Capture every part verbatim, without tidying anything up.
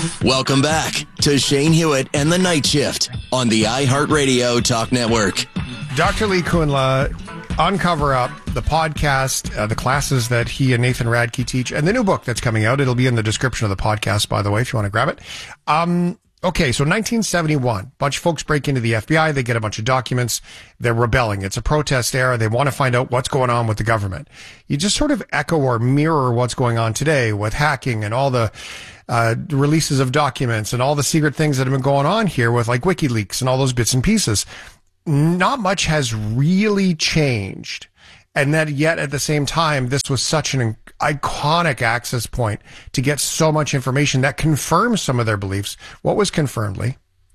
Welcome back to Shane Hewitt and the Night Shift on the iHeartRadio Talk Network. Doctor Lee Kunla, Uncover Up, the podcast, uh, the classes that he and Nathan Radke teach, and the new book that's coming out. It'll be in the description of the podcast, by the way, if you want to grab it. Um, okay, so nineteen seventy-one, a bunch of folks break into the F B I. They get a bunch of documents. They're rebelling. It's a protest era. They want to find out what's going on with the government. You just sort of echo or mirror what's going on today with hacking and all the uh, releases of documents and all the secret things that have been going on here with like WikiLeaks and all those bits and pieces. Not much has really changed. And that yet at the same time, this was such an iconic access point to get so much information that confirms some of their beliefs. What was confirmed, Lee?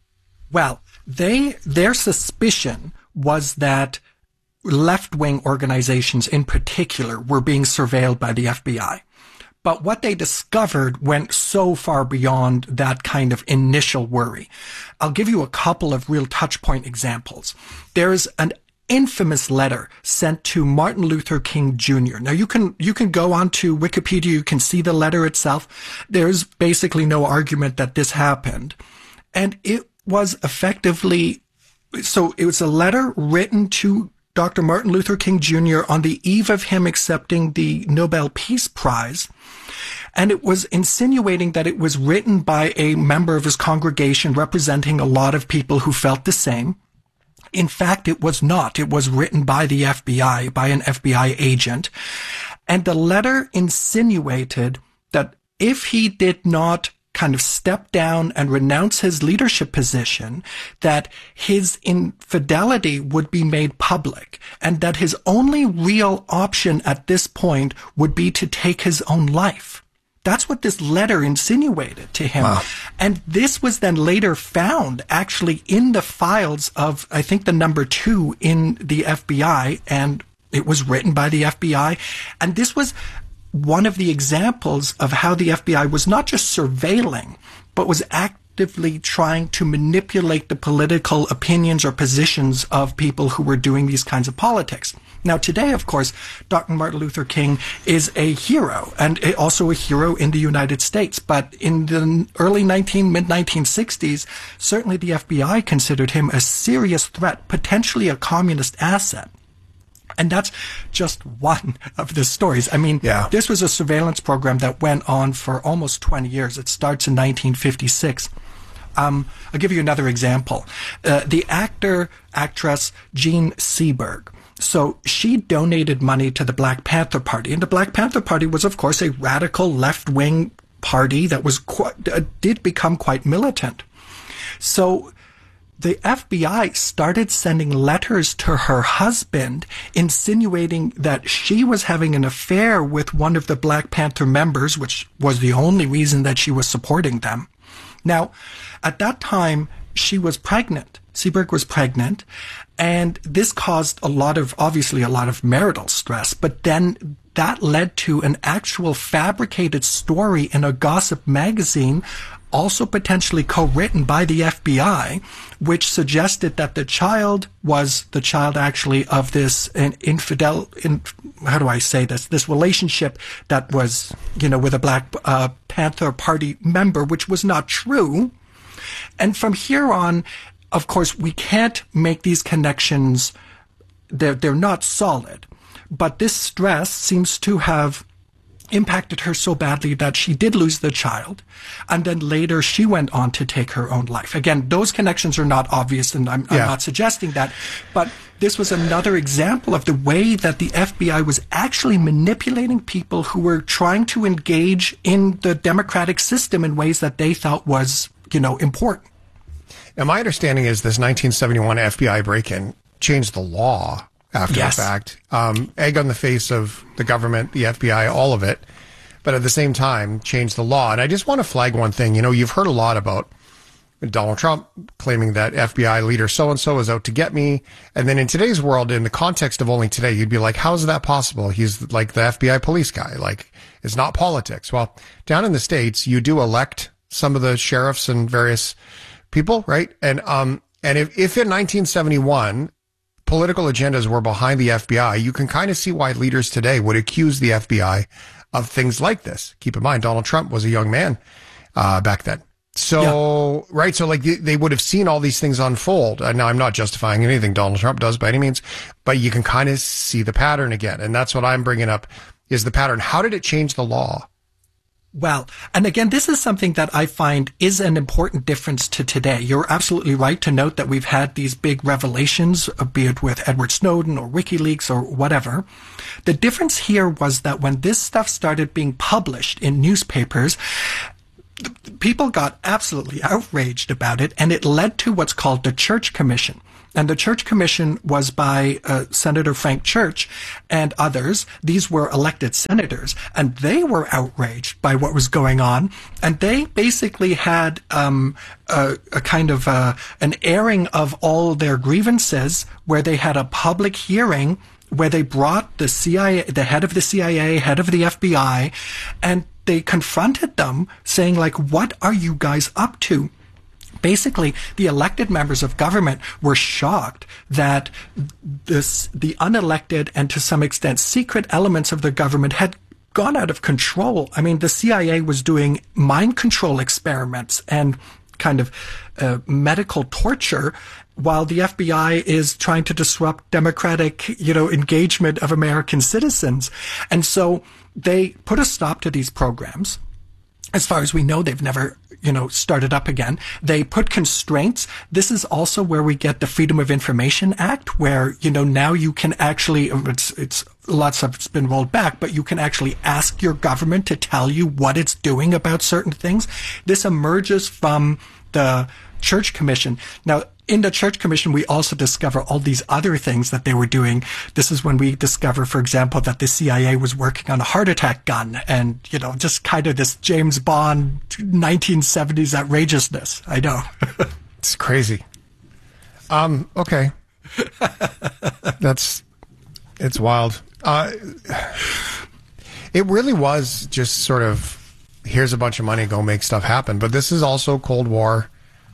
Well, they their suspicion was that left-wing organizations in particular were being surveilled by the F B I. But what they discovered went so far beyond that kind of initial worry. I'll give you a couple of real touch point examples. There's an infamous letter sent to Martin Luther King Junior Now you can you can go onto Wikipedia, you can see the letter itself. There's basically no argument that this happened. And it was effectively, so it was a letter written to Doctor Martin Luther King Junior on the eve of him accepting the Nobel Peace Prize. And it was insinuating that it was written by a member of his congregation representing a lot of people who felt the same. In fact, it was not. It was written by the F B I, by an F B I agent. And the letter insinuated that if he did not kind of step down and renounce his leadership position, that his infidelity would be made public and that his only real option at this point would be to take his own life. That's what this letter insinuated to him. Wow. And this was then later found actually in the files of, I think, the number two in the F B I, and it was written by the F B I. And this was one of the examples of how the F B I was not just surveilling, but was actively trying to manipulate the political opinions or positions of people who were doing these kinds of politics. Now, today, of course, Doctor Martin Luther King is a hero, and also a hero in the United States. But in the early nineteen, mid nineteen sixties, certainly the F B I considered him a serious threat, potentially a communist asset. And that's just one of the stories. I mean, yeah. This was a surveillance program that went on for almost twenty years. It starts in nineteen fifty-six. Um, I'll give you another example. Uh, the actor, actress Jean Seberg. So she donated money to the Black Panther Party. And the Black Panther Party was, of course, a radical left-wing party that was quite, uh, did become quite militant. So the F B I started sending letters to her husband insinuating that she was having an affair with one of the Black Panther members, which was the only reason that she was supporting them. Now, at that time, she was pregnant. Seberg was pregnant, and this caused a lot of, obviously a lot of marital stress, but then that led to an actual fabricated story in a gossip magazine, also potentially co-written by the F B I, which suggested that the child was the child actually of this an infidel, in, how do I say this, this relationship that was, you know, with a Black uh, Panther Party member, which was not true. And from here on, of course, we can't make these connections. They're, they're not solid. But this stress seems to have impacted her so badly that she did lose the child. And then later she went on to take her own life. Again, those connections are not obvious, and I'm, yeah. I'm not suggesting that. But this was another example of the way that the F B I was actually manipulating people who were trying to engage in the democratic system in ways that they thought was, you know, important. Now, my understanding is this nineteen seventy-one F B I break-in changed the law after yes. the fact. Um, egg on the face of the government, the F B I, all of it. But at the same time, changed the law. And I just want to flag one thing. You know, you've heard a lot about Donald Trump claiming that F B I leader so-and-so is out to get me. And then in today's world, in the context of only today, you'd be like, how is that possible? He's like the F B I police guy. Like, it's not politics. Well, down in the States, you do elect some of the sheriffs and various people, right? And um, and if, if in nineteen seventy-one, political agendas were behind the F B I, you can kind of see why leaders today would accuse the F B I of things like this. Keep in mind, Donald Trump was a young man uh, back then. So, yeah. right. So like they, they would have seen all these things unfold. And now I'm not justifying anything Donald Trump does by any means, but you can kind of see the pattern again. And that's what I'm bringing up is the pattern. How did it change the law? Well, and again, this is something that I find is an important difference to today. You're absolutely right to note that we've had these big revelations, be it with Edward Snowden or WikiLeaks or whatever. The difference here was that when this stuff started being published in newspapers, people got absolutely outraged about it, and it led to what's called the Church Commission. And the Church Commission was by uh, Senator Frank Church and others. These were elected senators, and they were outraged by what was going on. And they basically had um, a, a kind of uh, an airing of all their grievances, where they had a public hearing where they brought the C I A, the head of the C I A, head of the F B I, and they confronted them, saying, like, what are you guys up to? Basically, the elected members of government were shocked that this, the unelected and to some extent secret elements of the government had gone out of control. I mean, the C I A was doing mind control experiments and kind of uh, medical torture, while the F B I is trying to disrupt democratic, you know, engagement of American citizens. And so they put a stop to these programs. As far as we know, they've never, you know, started up again. They put constraints. This is also where we get the Freedom of Information Act, where, you know, now you can actually, it's, it's, lots of it's been rolled back, but you can actually ask your government to tell you what it's doing about certain things. This emerges from the Church Commission. Now, in the Church Commission, we also discover all these other things that they were doing. This is when we discover, for example, that the C I A was working on a heart attack gun, and, you know, just kind of this James Bond nineteen seventies outrageousness. I know. It's crazy. Um, okay. That's, it's wild. Uh, it really was just sort of, here's a bunch of money, go make stuff happen. But this is also Cold War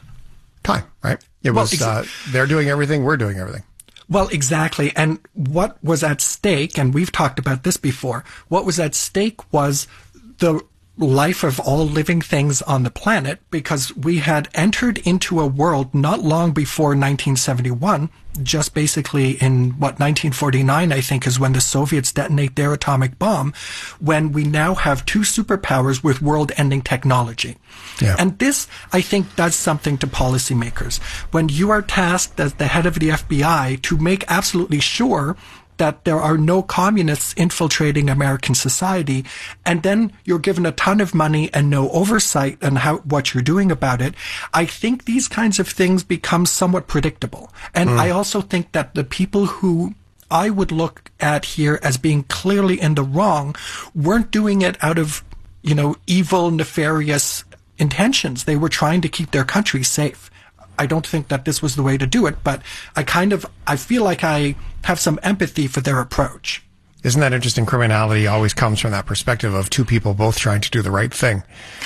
time, right? It was, well, exa- uh, they're doing everything, we're doing everything. Well, exactly. And what was at stake, and we've talked about this before, what was at stake was the life of all living things on the planet, because we had entered into a world not long before nineteen seventy-one, just basically in, what, nineteen forty-nine, I think, is when the Soviets detonate their atomic bomb, when we now have two superpowers with world-ending technology. Yeah. And this, I think, does something to policymakers. When you are tasked as the head of the F B I to make absolutely sure that there are no communists infiltrating American society, and then you're given a ton of money and no oversight on how what you're doing about it, I think these kinds of things become somewhat predictable. And mm. I also think that the people who I would look at here as being clearly in the wrong weren't doing it out of, you know, evil, nefarious intentions. They were trying to keep their country safe. I don't think that this was the way to do it, but I kind of, I feel like I have some empathy for their approach. Isn't that interesting? Criminality always comes from that perspective of two people both trying to do the right thing.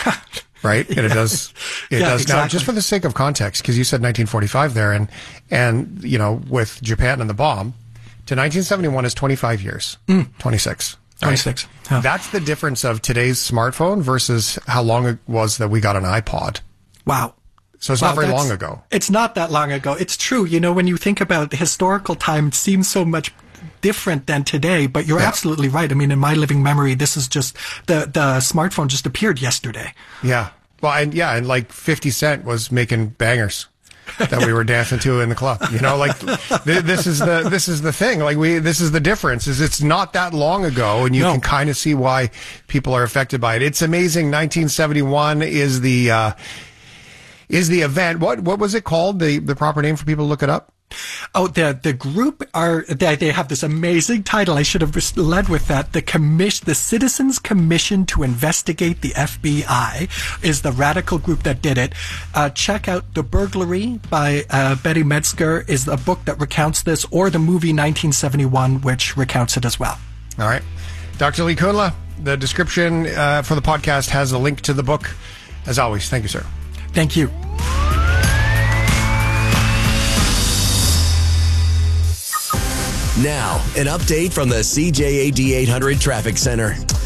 Right? And it does, it yeah, does. Exactly. Now, just for the sake of context, because you said nineteen forty-five there, and, and, you know, with Japan and the bomb, to nineteen seventy-one is twenty-five years. Mm. twenty-six. Right? twenty-six. Huh. That's the difference of today's smartphone versus how long it was that we got an iPod. Wow. So it's well, not very long ago. It's not that long ago. It's true. You know, when you think about the historical time, it seems so much different than today, but you're yeah. absolutely right. I mean, in my living memory, this is just, the, the smartphone just appeared yesterday. Yeah. Well, and yeah, and like fifty Cent was making bangers that we were dancing to in the club. You know, like th- this is the, this is the thing. Like we, this is the difference is it's not that long ago, and you no. can kind of see why people are affected by it. It's amazing. nineteen seventy-one is the, uh, is the event. What what was it called? The the proper name for people to look it up? Oh, the the group are they, they have this amazing title. I should have led with that. The commission, the Citizens Commission to Investigate the F B I, is the radical group that did it. Uh, check out The Burglary by uh, Betty Metzger is a book that recounts this, or the movie nineteen seventy-one, which recounts it as well. All right, Doctor Lee Kunla. The description uh, for the podcast has a link to the book. As always, thank you, sir. Thank you. Now, an update from the C J A D eight hundred Traffic Center.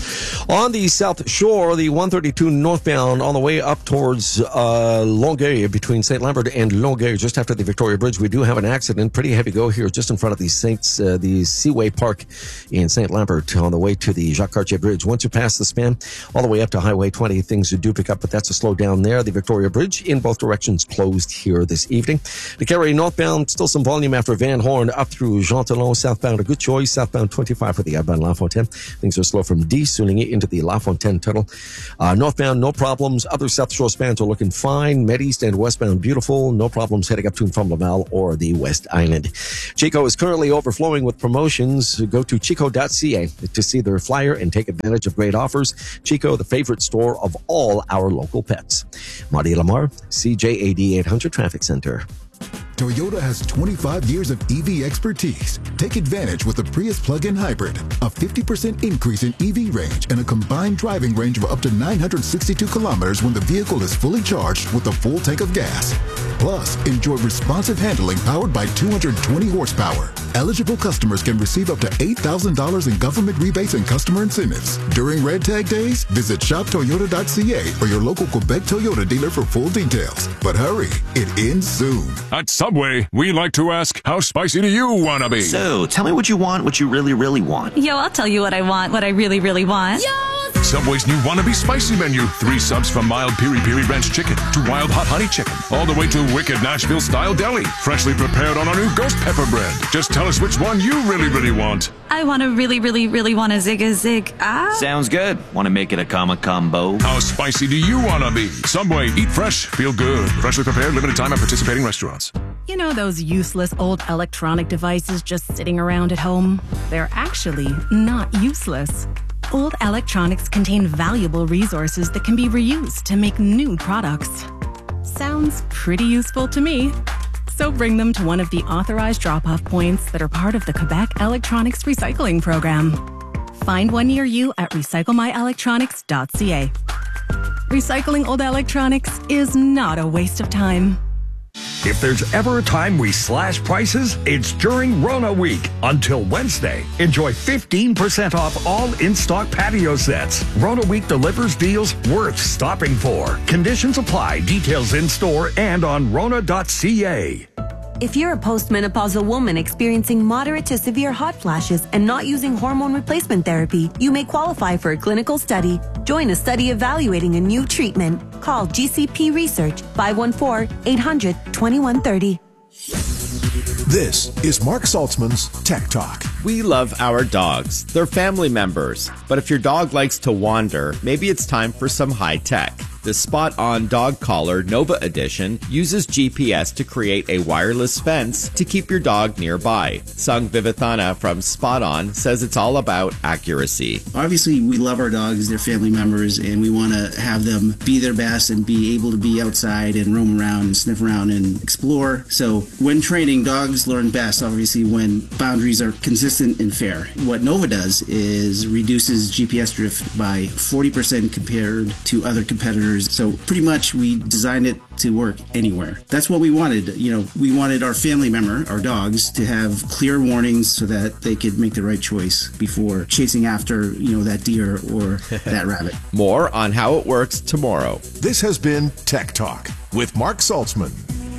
On the South Shore, the one thirty-two northbound on the way up towards uh, Longueuil, between Saint Lambert and Longueuil, just after the Victoria Bridge, we do have an accident. Pretty heavy go here, just in front of the Saints, uh, the Seaway Park in Saint Lambert on the way to the Jacques Cartier Bridge. Once you pass the span, all the way up to Highway twenty, things do pick up, but that's a slow down there. The Victoria Bridge in both directions closed here this evening. The Carrie northbound, still some volume after Van Horn up through Jean Talon. Southbound, a good choice. Southbound twenty-five for the outbound La Fontaine. Things are slow from D, Souligny into the La Fontaine tunnel. Uh, northbound, no problems. Other South Shore spans are looking fine. Med East and westbound, beautiful. No problems heading up to and from Laval or the West Island. Chico is currently overflowing with promotions. Go to chico dot c a to see their flyer and take advantage of great offers. Chico, the favorite store of all our local pets. Marty Lamar, C J A D eight hundred Traffic Center. Toyota has twenty-five years of E V expertise. Take advantage with the Prius plug-in hybrid. A fifty percent increase in E V range and a combined driving range of up to nine hundred sixty-two kilometers when the vehicle is fully charged with a full tank of gas. Plus, enjoy responsive handling powered by two hundred twenty horsepower. Eligible customers can receive up to eight thousand dollars in government rebates and customer incentives. During Red Tag Days, visit shop toyota dot c a or your local Quebec Toyota dealer for full details. But hurry, it ends soon. At Subway, we like to ask, how spicy do you want to be? So, tell me what you want, what you really, really want. Yo, I'll tell you what I want, what I really, really want. Yo! Subway's new Wannabe Spicy menu. Three subs from mild piri-piri ranch chicken to wild hot honey chicken, all the way to wicked Nashville-style deli, freshly prepared on our new ghost pepper bread. Just tell us which one you really, really want. I want to really, really, really want a zig a zig. Ah. Sounds good. Want to make it a comma combo? How spicy do you want to be? Subway, eat fresh, feel good. Freshly prepared, limited time at participating restaurants. You know those useless old electronic devices just sitting around at home? They're actually not useless. Old electronics contain valuable resources that can be reused to make new products. Sounds pretty useful to me. So bring them to one of the authorized drop-off points that are part of the Quebec Electronics Recycling Program. Find one near you at recycle my electronics dot c a. Recycling old electronics is not a waste of time. If there's ever a time we slash prices, it's during Rona Week. Until Wednesday, enjoy fifteen percent off all in-stock patio sets. Rona Week delivers deals worth stopping for. Conditions apply. Details in store and on rona dot c a. If you're a postmenopausal woman experiencing moderate to severe hot flashes and not using hormone replacement therapy, you may qualify for a clinical study. Join a study evaluating a new treatment. Call G C P Research five one four, eight hundred, twenty-one thirty. This is Mark Saltzman's Tech Talk. We love our dogs. They're family members. But if your dog likes to wander, maybe it's time for some high tech. The Spot-On Dog Collar Nova Edition uses G P S to create a wireless fence to keep your dog nearby. Sung Vivithana from Spot-On says it's all about accuracy. Obviously, we love our dogs, they're family members, and we want to have them be their best and be able to be outside and roam around and sniff around and explore. So when training, dogs learn best, obviously, when boundaries are consistent and fair. What Nova does is reduces G P S drift by forty percent compared to other competitors. So pretty much we designed it to work anywhere. That's what we wanted. You know, we wanted our family member, our dogs, to have clear warnings so that they could make the right choice before chasing after, you know, that deer or that rabbit. More on how it works tomorrow. This has been Tech Talk with Mark Saltzman.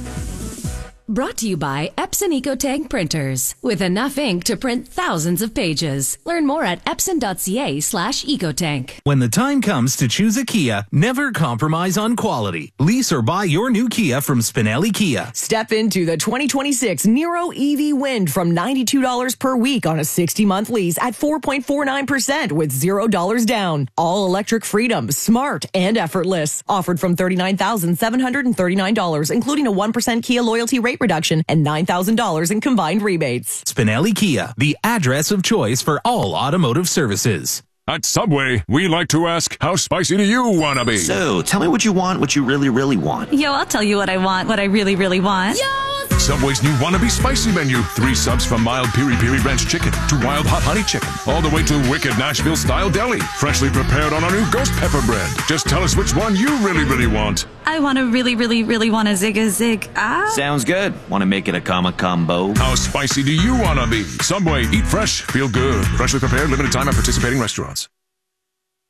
Brought to you by Epson EcoTank printers. With enough ink to print thousands of pages. Learn more at epson dot c a slash ecotank. When the time comes to choose a Kia, never compromise on quality. Lease or buy your new Kia from Spinelli Kia. Step into the twenty twenty-six Niro E V Wind from ninety-two dollars per week on a sixty-month lease at four point four nine percent with zero dollars down. All electric freedom, smart and effortless. Offered from thirty-nine thousand seven hundred thirty-nine dollars, including a one percent Kia loyalty rate reduction and nine thousand dollars in combined rebates. Spinelli Kia, the address of choice for all automotive services. At Subway, we like to ask, how spicy do you want to be? So, tell me what you want, what you really, really want. Yo, I'll tell you what I want, what I really, really want. Yo! Subway's new Wannabe Spicy menu. Three subs from mild piri-piri ranch chicken to wild hot honey chicken, all the way to wicked Nashville-style deli, freshly prepared on our new ghost pepper bread. Just tell us which one you really, really want. I want to really, really, really want a zig a zig. Ah. Sounds good. Want to make it a comma combo? How spicy do you want to be? Subway, eat fresh, feel good. Freshly prepared, limited time at participating restaurants.